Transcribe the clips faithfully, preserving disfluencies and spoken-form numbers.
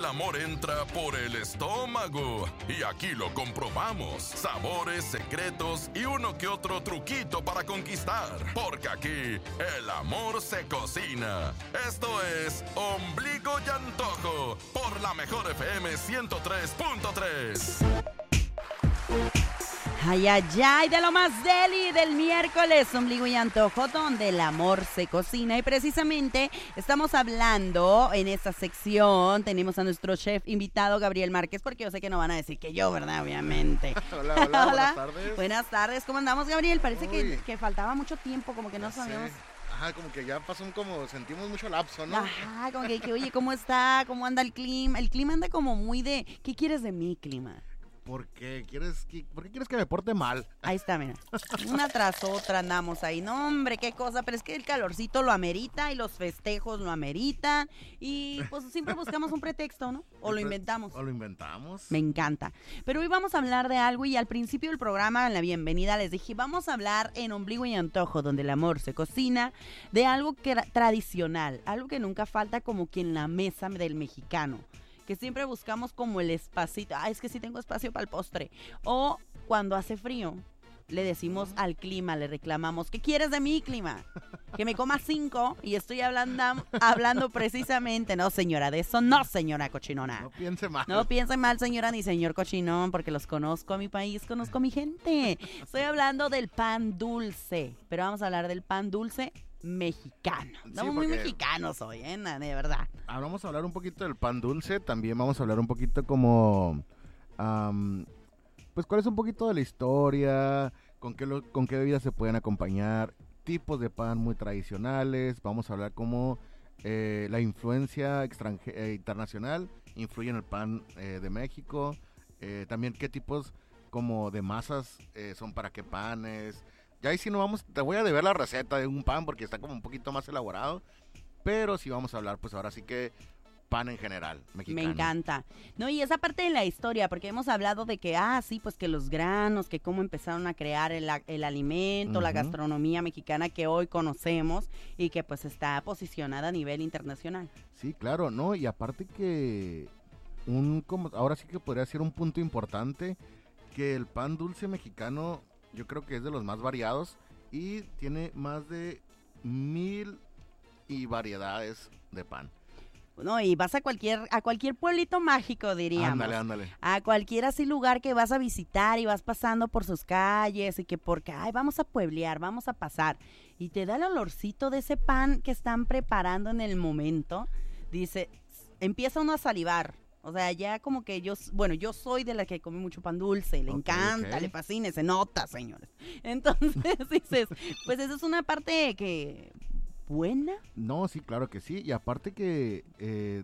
amor entra por el estómago. Y aquí lo comprobamos. Sabores, secretos y uno que otro truquito para conquistar. Porque aquí el amor se cocina. Esto es Ombligo y Antojo por la mejor F M ciento tres punto tres. Ay, ay, ay, de lo más deli del miércoles, Ombligo y Antojo, donde el amor se cocina. Y precisamente estamos hablando en esta sección, tenemos a nuestro chef invitado, Gabriel Márquez, porque yo sé que no van a decir que yo, ¿verdad? Obviamente. Hola, hola, Hola, buenas tardes. Buenas tardes, ¿cómo andamos, Gabriel? Parece que, Uy. que faltaba mucho tiempo, como que no Ya sabíamos. sé. Ajá, como que ya pasó un como, sentimos mucho lapso, ¿no? Ajá, como que, que, oye, ¿cómo está? ¿Cómo anda el clima? El clima anda como muy de, ¿qué quieres de mí, clima? ¿Por qué quieres que, ¿por qué quieres que me porte mal? Ahí está, mira. Una tras otra andamos ahí. No, hombre, qué cosa. Pero es que el calorcito lo amerita y los festejos lo ameritan. Y pues siempre buscamos un pretexto, ¿no? O lo inventamos. O lo inventamos. Me encanta. Pero hoy vamos a hablar de algo y al principio del programa, en la bienvenida, les dije, vamos a hablar en Ombligo y Antojo, donde el amor se cocina, de algo que era tradicional, algo que nunca falta como que en la mesa del mexicano. Que siempre buscamos como el espacito, ah, es que sí tengo espacio para el postre. O cuando hace frío, le decimos al clima, le reclamamos, ¿qué quieres de mí, clima? Que me coma cinco y estoy hablando, hablando precisamente, no señora, de eso no, señora cochinona. No piense mal. No piense mal, señora, ni señor cochinón, porque los conozco a mi país, conozco a mi gente. Estoy hablando del pan dulce, pero vamos a hablar del pan dulce mexicano. Estamos Sí, muy porque- mexicanos hoy, ¿eh? De verdad. Ah, vamos a hablar un poquito del pan dulce, también vamos a hablar un poquito como, am, pues cuál es un poquito de la historia, con qué, lo- con qué bebidas se pueden acompañar, tipos de pan muy tradicionales, vamos a hablar cómo eh, la influencia extranje- eh, internacional influye en el pan eh, de México, eh, también qué tipos como de masas eh, son para qué panes. Ya ahí sí no vamos, te voy a deber la receta de un pan porque está como un poquito más elaborado, pero sí vamos a hablar pues ahora sí que pan en general, mexicano. Me encanta. No, y esa parte de la historia, porque hemos hablado de que, ah, sí, pues que los granos, que cómo empezaron a crear el, a- el alimento, la Ujú. gastronomía mexicana que hoy conocemos y que pues está posicionada a nivel internacional. Sí, claro, ¿no? Y aparte que un como ahora sí que podría ser un punto importante que el pan dulce mexicano yo creo que es de los más variados y tiene más de mil y variedades de pan. No, y vas a cualquier, a cualquier pueblito mágico, diríamos. Ándale, ándale. A cualquier así lugar que vas a visitar y vas pasando por sus calles y que porque, ay, vamos a pueblear, vamos a pasar. Y te da el olorcito de ese pan que están preparando en el momento. Dice, empieza uno a salivar. O sea, ya como que yo, bueno, yo soy de la que come mucho pan dulce, le Ok, encanta, ok. le fascina, se nota, señores. Entonces dices, pues esa es una parte que buena. No, sí, claro que sí. Y aparte que, eh,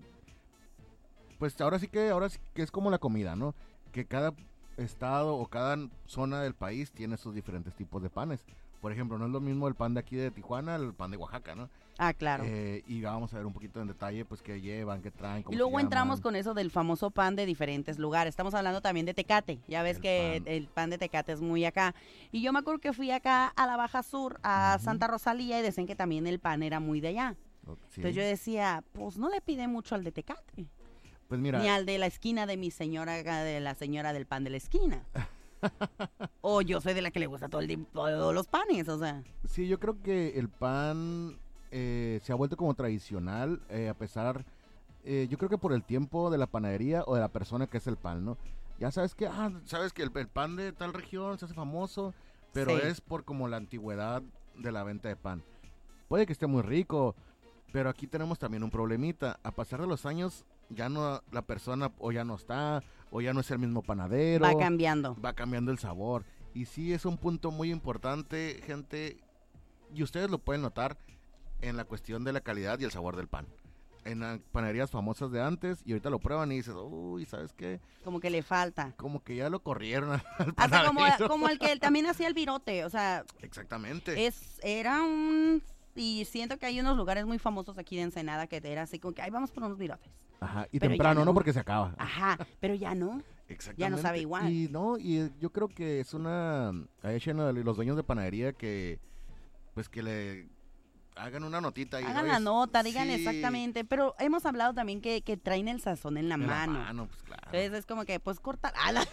pues ahora sí que, ahora sí que es como la comida, ¿no? Que cada estado o cada zona del país tiene sus diferentes tipos de panes. Por ejemplo, no es lo mismo el pan de aquí de Tijuana, el pan de Oaxaca, ¿no? Ah, claro. Eh, y vamos a ver un poquito en detalle, pues, qué llevan, qué traen, cómo Y luego se entramos llaman. con eso del famoso pan de diferentes lugares. Estamos hablando también de Tecate. Ya ves El que pan. el pan de Tecate es muy acá. Y yo me acuerdo que fui acá a la Baja Sur, a Ujú. Santa Rosalía, y decían que también el pan era muy de allá. Ok, sí. Entonces yo decía, pues no le pide mucho al de Tecate. Pues mira, Ni al de la esquina de mi señora, de la señora del pan de la esquina. O yo soy de la que le gusta todo el tiempo, todos los panes, o sea. sí, yo creo que el pan eh, se ha vuelto como tradicional, eh, a pesar, eh, yo creo que por el tiempo de la panadería o de la persona que es el pan, ¿no? Ya sabes que, ah, sabes que el, el pan de tal región se hace famoso, pero Sí. es por como la antigüedad de la venta de pan. Puede que esté muy rico, pero aquí tenemos también un problemita. A pasar de los años, ya no, la persona o ya no está, o ya no es el mismo panadero. Va cambiando. Va cambiando el sabor. Y sí es un punto muy importante, gente, y ustedes lo pueden notar en la cuestión de la calidad y el sabor del pan. En las panaderías famosas de antes, y ahorita lo prueban y dices, uy, ¿sabes qué? Como que le falta. Como que ya lo corrieron al Hasta como, panadero. como el que él también hacía el virote, o sea, Exactamente. es, era un... Y siento que hay unos lugares muy famosos aquí de Ensenada que era así como que, ay, vamos por unos virotes. Ajá, y pero ya temprano, ¿no? no. Porque se acaba. Ajá, pero ya no. Exactamente. sabe igual. Y no, y eh, yo creo que es una... Hay los dueños de panadería que, pues que le hagan una notita ahí. Hagan ¿no? la nota, digan Sí. exactamente. Pero hemos hablado también que, que traen el sazón en la En mano. la mano, pues claro. Entonces es como que, pues corta ah, la,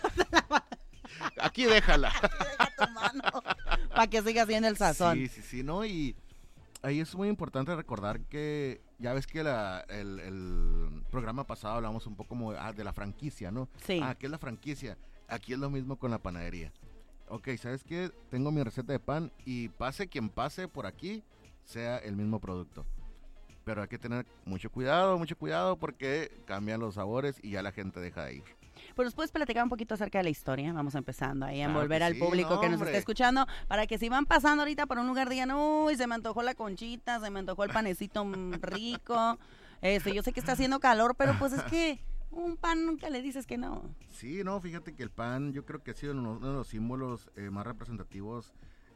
Aquí déjala. deja tu mano para que siga haciendo el sazón. Sí, sí, sí, ¿no? Y ahí es muy importante recordar que ya ves que la, el, el programa pasado hablamos un poco como ah, de la franquicia, ¿no? Sí. Ah, ¿qué es la franquicia? Aquí es lo mismo con la panadería. Ok, ¿sabes qué? Tengo mi receta de pan y pase quien pase por aquí, sea el mismo producto. Pero hay que tener mucho cuidado, mucho cuidado porque cambian los sabores y ya la gente deja de ir. Pues nos puedes platicar un poquito acerca de la historia. Vamos empezando ahí a Claro envolver que al sí, público no, que nos hombre. está escuchando para que si van pasando ahorita por un lugar digan, uy, se me antojó la conchita, se me antojó el panecito mm, rico. Este, yo sé que está haciendo calor, pero pues es que un pan nunca le dices que no. Sí, no, fíjate que el pan yo creo que ha sido uno, uno de los símbolos eh, más representativos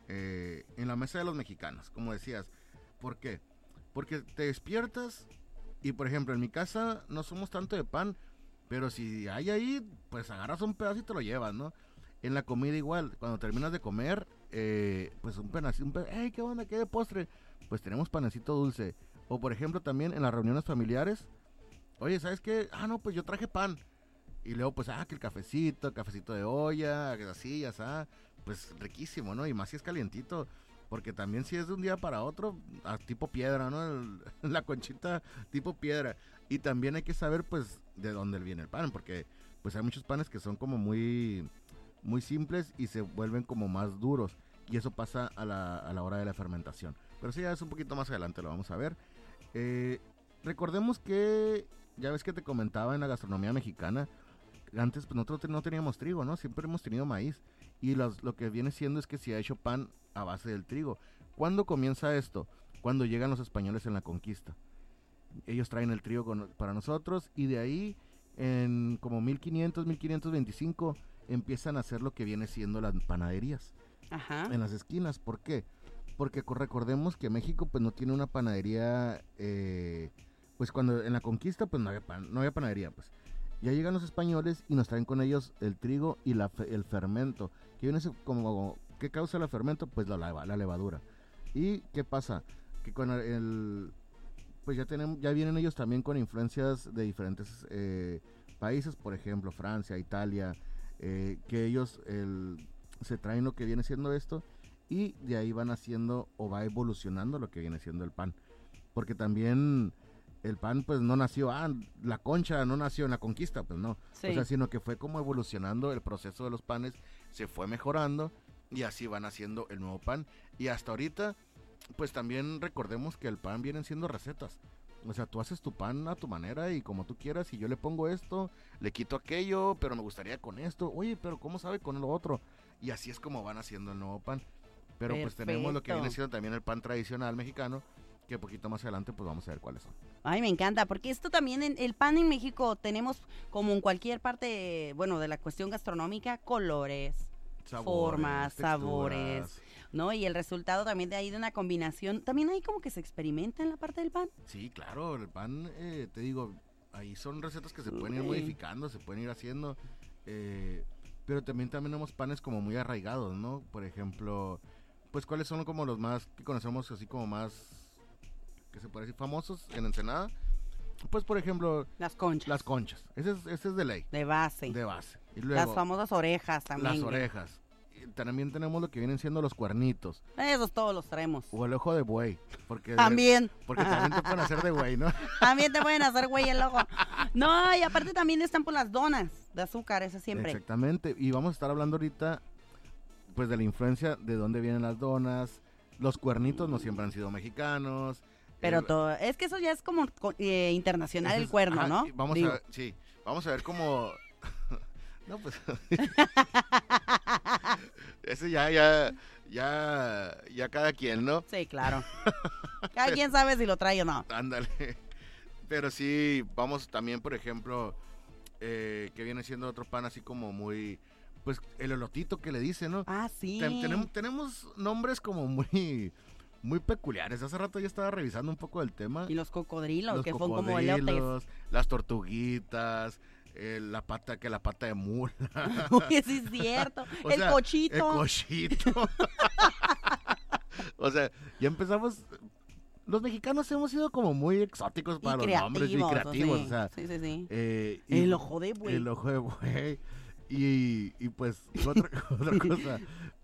eh, en la mesa de los mexicanos, como decías. ¿Por qué? Porque te despiertas y, por ejemplo, en mi casa no somos tanto de pan, pero si hay ahí, pues agarras un pedazo y te lo llevas, ¿no? En la comida igual, cuando terminas de comer, eh, pues un pedacito, un pedacito, ¡hey, qué onda, qué de postre! Pues tenemos panecito dulce. O, por ejemplo, también en las reuniones familiares, oye, ¿sabes qué? Ah, no, pues yo traje pan. Y luego, pues, ah, que el cafecito, cafecito de olla, así, ya está. Pues riquísimo, ¿no? Y más si es calientito. Porque también si es de un día para otro, a tipo piedra, ¿no? El- la conchita tipo piedra. Y también hay que saber, pues, de dónde viene el pan. Porque, pues, hay muchos panes que son como muy, muy simples y se vuelven como más duros. Y eso pasa a la, a la hora de la fermentación. Pero sí, ya es un poquito más adelante, lo vamos a ver. Eh, recordemos que, ya ves que te comentaba en la gastronomía mexicana, antes pues nosotros te- no teníamos trigo, ¿no? Siempre hemos tenido maíz. Y los- lo que viene siendo es que se ha hecho pan a base del trigo. ¿Cuándo comienza esto? Cuando llegan los españoles en la conquista. Ellos traen el trigo con- para nosotros y de ahí en como mil quinientos, mil quinientos veinticinco empiezan a hacer lo que viene siendo las panaderías Ajá. en las esquinas. ¿Por qué? Porque co- recordemos que México pues no tiene una panadería, eh, pues cuando en la conquista pues no había, pan- no había panadería, pues. Ya llegan los españoles y nos traen con ellos el trigo y la fe- el fermento. ¿Qué viene a ser como, ¿qué causa el fermento? Pues la, leva- la levadura. ¿Y qué pasa? Que con el, el- pues ya tenemos, ya vienen ellos también con influencias de diferentes eh, países, por ejemplo Francia, Italia, eh, que ellos el, se traen lo que viene siendo esto y de ahí van haciendo o va evolucionando lo que viene siendo el pan. Porque también el pan pues no nació, ah, la concha no nació en la conquista, pues no. Sí. O sea, sino que fue como evolucionando el proceso de los panes, se fue mejorando y así van haciendo el nuevo pan. Y hasta ahorita, pues también recordemos que el pan vienen siendo recetas. O sea, tú haces tu pan a tu manera y como tú quieras, y yo le pongo esto, le quito aquello, pero me gustaría con esto. Oye, pero ¿cómo sabe con lo otro? Y así es como van haciendo el nuevo pan. Pero pues tenemos lo que viene Perfecto. siendo también el pan tradicional mexicano, que poquito más adelante pues vamos a ver cuáles son. Ay, me encanta, porque esto también, en el pan en México tenemos, como en cualquier parte, bueno, de la cuestión gastronómica, colores, formas, sabores, texturas. ¿no? Y el resultado también de ahí de una combinación, también ahí como que se experimenta en la parte del pan. Sí, claro, el pan, eh, te digo, ahí son recetas que se pueden ir Uy. modificando, se pueden ir haciendo, eh, pero también también tenemos panes como muy arraigados, ¿no? Por ejemplo, pues cuáles son como los más que conocemos así como más, que se puede decir, famosos en Ensenada. Pues por ejemplo, Las conchas. las conchas, ese es, ese es de ley, de base. de base. Y Las luego, famosas orejas también. las que- orejas. Y también tenemos lo que vienen siendo los cuernitos, Esos todos los traemos. o el ojo de buey, porque, También. porque también te pueden hacer de buey, ¿no? También te pueden hacer güey el ojo. No, y aparte también están por las donas de azúcar, esas siempre. Exactamente, y vamos a estar hablando ahorita pues de la influencia de dónde vienen las donas. Los cuernitos no siempre han sido mexicanos. Pero El- todo, es que eso ya es como co- eh, internacional ese el es- cuerno, ajá, ¿no? y Vamos Digo. a ver, sí, vamos a ver cómo no pues ese ya ya ya ya cada quien, ¿no? Sí, claro. Cada quien sabe si lo trae o no. Ándale. Pero sí, vamos también, por ejemplo, eh, que viene siendo otro pan así como muy, pues el elotito que le dicen, ¿no? Ah, sí. Ten- tenemos, tenemos nombres como muy, muy peculiares. Hace rato ya estaba revisando un poco del tema. Y los cocodrilos, Los que son como elotes. cocodrilos, las tortuguitas, eh, la pata, que la pata de mula. Uy, sí es cierto. O el sea, cochito. El cochito. O sea, ya empezamos, los mexicanos hemos sido como muy exóticos para y los nombres y creativos, sí. o sea. Sí, sí, sí. Eh, y, el ojo de buey. El ojo de buey. Y, y pues, otra, otra cosa.